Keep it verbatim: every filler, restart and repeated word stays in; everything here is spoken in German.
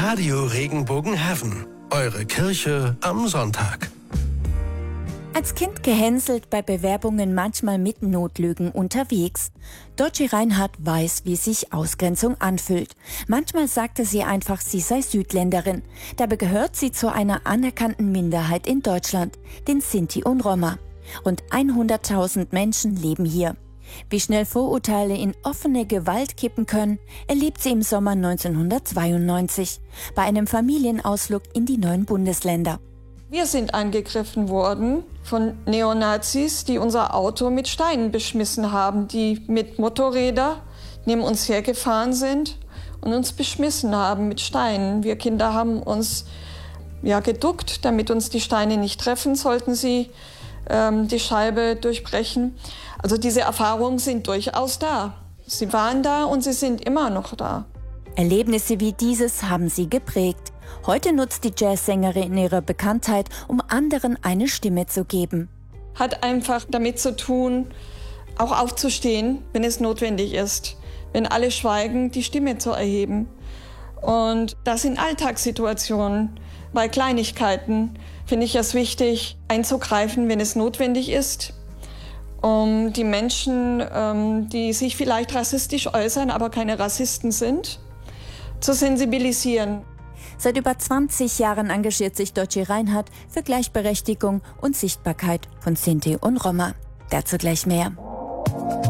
Radio Regenbogenheaven. Eure Kirche am Sonntag. Als Kind gehänselt, bei Bewerbungen manchmal mit Notlügen unterwegs. Dottie Reinhardt weiß, wie sich Ausgrenzung anfühlt. Manchmal sagte sie einfach, sie sei Südländerin. Dabei gehört sie zu einer anerkannten Minderheit in Deutschland, den Sinti und Roma. Rund hunderttausend Menschen leben hier. Wie schnell Vorurteile in offene Gewalt kippen können, erlebt sie im Sommer neunzehnhundertzweiundneunzig bei einem Familienausflug in die neuen Bundesländer. Wir sind angegriffen worden von Neonazis, die unser Auto mit Steinen beschmissen haben, die mit Motorrädern neben uns hergefahren sind und uns beschmissen haben mit Steinen. Wir Kinder haben uns ja, geduckt, damit uns die Steine nicht treffen, sollten sie ähm, die Scheibe durchbrechen. Also diese Erfahrungen sind durchaus da. Sie waren da und sie sind immer noch da. Erlebnisse wie dieses haben sie geprägt. Heute nutzt die Jazzsängerin ihre Bekanntheit, um anderen eine Stimme zu geben. Hat einfach damit zu tun, auch aufzustehen, wenn es notwendig ist. Wenn alle schweigen, die Stimme zu erheben. Und das in Alltagssituationen, bei Kleinigkeiten, finde ich es wichtig, einzugreifen, wenn es notwendig ist, um die Menschen, ähm, die sich vielleicht rassistisch äußern, aber keine Rassisten sind, zu sensibilisieren. Seit über zwanzig Jahren engagiert sich Dottie Reinhardt für Gleichberechtigung und Sichtbarkeit von Sinti und Roma. Dazu gleich mehr.